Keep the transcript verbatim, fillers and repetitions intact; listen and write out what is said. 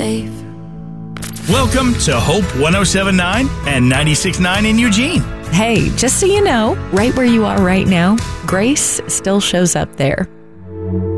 favor. Welcome to Hope one oh seven point nine and ninety-six point nine in Eugene. Hey, just so you know, right where you are right now, grace still shows up there.